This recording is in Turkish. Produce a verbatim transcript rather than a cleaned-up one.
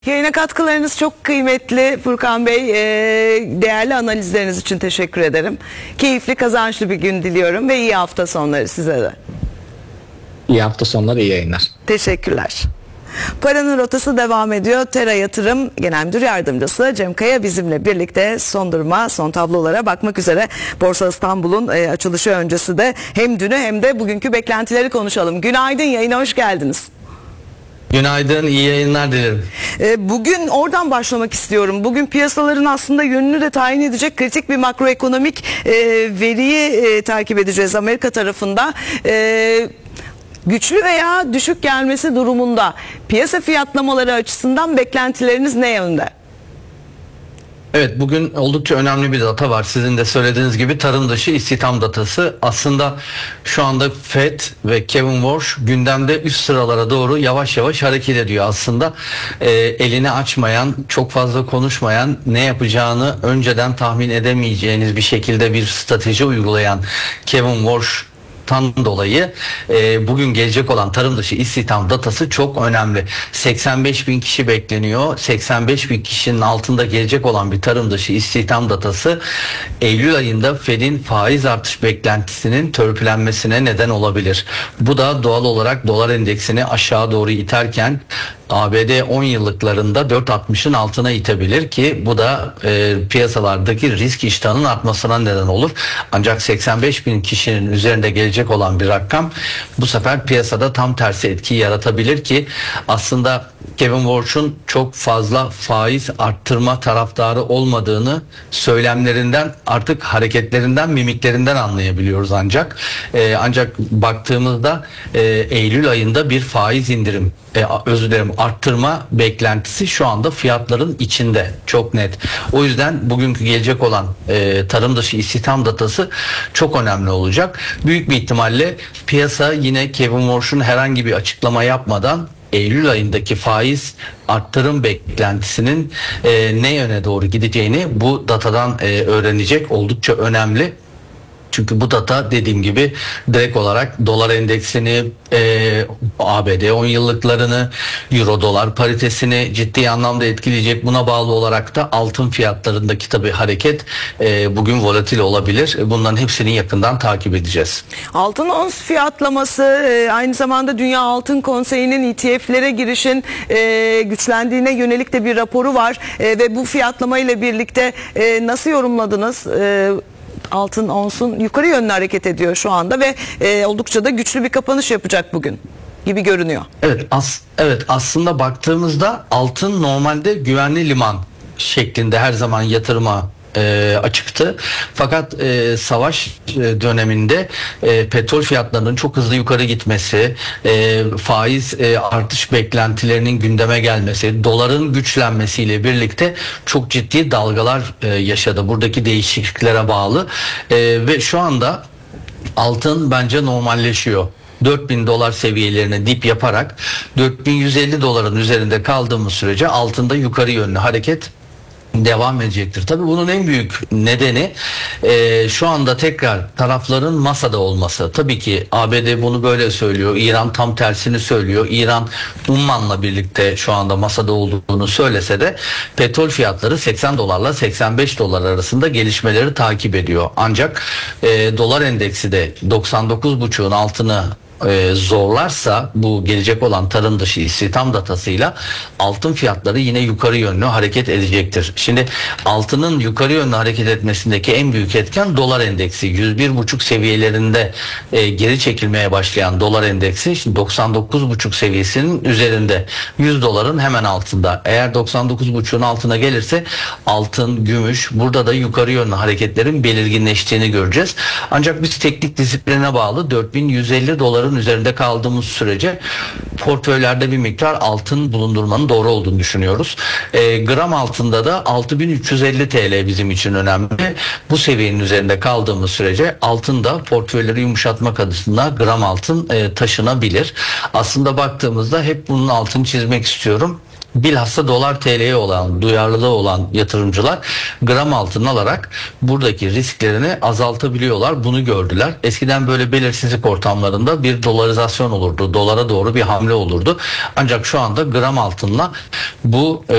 Yayına katkılarınız çok kıymetli Furkan Bey. Ee, değerli analizleriniz için teşekkür ederim. Keyifli, kazançlı bir gün diliyorum ve iyi hafta sonları size de. İyi hafta sonları, iyi yayınlar. Teşekkürler. Paranın rotası devam ediyor. Tera Yatırım Genel Müdür Yardımcısı Cem Kaya bizimle birlikte son duruma, son tablolara bakmak üzere. Borsa İstanbul'un e, açılışı öncesi de hem dünü hem de bugünkü beklentileri konuşalım. Günaydın, yayına hoş geldiniz. Günaydın, iyi yayınlar dilerim. Bugün oradan başlamak istiyorum. Bugün piyasaların aslında yönünü de tayin edecek kritik bir makroekonomik e, veriyi e, takip edeceğiz Amerika tarafında. E, güçlü veya düşük gelmesi durumunda piyasa fiyatlamaları açısından beklentileriniz ne yönde? Evet, bugün oldukça önemli bir data var. Sizin de söylediğiniz gibi tarım dışı istihdam datası. Aslında şu anda Fed ve Kevin Warsh gündemde üst sıralara doğru yavaş yavaş hareket ediyor. Aslında e, elini açmayan, çok fazla konuşmayan, ne yapacağını önceden tahmin edemeyeceğiniz bir şekilde bir strateji uygulayan Kevin Warsh tan dolayı e, bugün gelecek olan tarım dışı istihdam datası çok önemli. seksen beş bin kişi bekleniyor. seksen beş bin kişinin altında gelecek olan bir tarım dışı istihdam datası Eylül ayında Fed'in faiz artış beklentisinin törpülenmesine neden olabilir. Bu da doğal olarak dolar endeksini aşağı doğru iterken A B D on yıllıklarında dört altmışın altına itebilir ki bu da e, piyasalardaki risk iştahının artmasına neden olur. Ancak seksen beş bin kişinin üzerinde gelecek olan bir rakam bu sefer piyasada tam tersi etki yaratabilir ki aslında Kevin Warsh'un çok fazla faiz arttırma taraftarı olmadığını söylemlerinden, artık hareketlerinden, mimiklerinden anlayabiliyoruz ancak. E, ancak baktığımızda e, Eylül ayında bir faiz indirim, e, özür dilerim arttırma beklentisi şu anda fiyatların içinde, çok net. O yüzden bugünkü gelecek olan e, tarım dışı istihdam datası çok önemli olacak. Büyük bir ihtimalle piyasa yine Kevin Warsh'un herhangi bir açıklama yapmadan Eylül ayındaki faiz arttırım beklentisinin e, ne yöne doğru gideceğini bu datadan e, öğrenecek. Oldukça önemli. Çünkü bu data dediğim gibi direkt olarak dolar endeksini, e, A B D on yıllıklarını, euro dolar paritesini ciddi anlamda etkileyecek. Buna bağlı olarak da altın fiyatlarındaki tabii hareket e, bugün volatil olabilir. Bunların hepsini yakından takip edeceğiz. Altın ons fiyatlaması, e, aynı zamanda Dünya Altın Konseyi'nin E T F'lere girişin e, güçlendiğine yönelik de bir raporu var. E, ve bu fiyatlama ile birlikte e, nasıl yorumladınız? E, Altın onsun yukarı yönlü hareket ediyor şu anda ve e, oldukça da güçlü bir kapanış yapacak bugün gibi görünüyor. Evet, as evet aslında baktığımızda altın normalde güvenli liman şeklinde her zaman yatırıma E, açıktı. Fakat e, savaş e, döneminde e, petrol fiyatlarının çok hızlı yukarı gitmesi, e, faiz e, artış beklentilerinin gündeme gelmesi, doların güçlenmesiyle birlikte çok ciddi dalgalar e, yaşadı. Buradaki değişikliklere bağlı e, ve şu anda altın bence normalleşiyor. dört bin dolar seviyelerine dip yaparak dört bin yüz elli doların üzerinde kaldığımız sürece altında yukarı yönlü hareket devam edecektir. Tabii bunun en büyük nedeni e, şu anda tekrar tarafların masada olması. Tabii ki A B D bunu böyle söylüyor. İran tam tersini söylüyor. İran Umman'la birlikte şu anda masada olduğunu söylese de petrol fiyatları seksen dolarla seksen beş dolar arasında gelişmeleri takip ediyor. Ancak e, dolar endeksi de doksan dokuz buçuğun altını e, zorlarsa bu gelecek olan tarım dışı istihdam datasıyla altın fiyatları yine yukarı yönlü hareket edecektir. Şimdi altının yukarı yönlü hareket etmesindeki en büyük etken dolar endeksi. yüz bir buçuk seviyelerinde e, geri çekilmeye başlayan dolar endeksi şimdi doksan dokuz buçuk seviyesinin üzerinde. yüz doların hemen altında. Eğer doksan dokuz buçuğun altına gelirse altın, gümüş, burada da yukarı yönlü hareketlerin belirginleştiğini göreceğiz. Ancak biz teknik disipline bağlı dört bin yüz elli doların üzerinde kaldığımız sürece portföylerde bir miktar altın bulundurmanın doğru olduğunu düşünüyoruz. E, gram altında da altı bin üç yüz elli T L bizim için önemli. Bu seviyenin üzerinde kaldığımız sürece altın da portföyleri yumuşatmak adına gram altın e, taşınabilir. Aslında baktığımızda hep bunun altını çizmek istiyorum. bilhassa dolar T L'ye olan duyarlılığı olan yatırımcılar gram altın alarak buradaki risklerini azaltabiliyorlar. Bunu gördüler. Eskiden böyle belirsizlik ortamlarında bir dolarizasyon olurdu. Dolara doğru bir hamle olurdu. Ancak şu anda gram altınla bu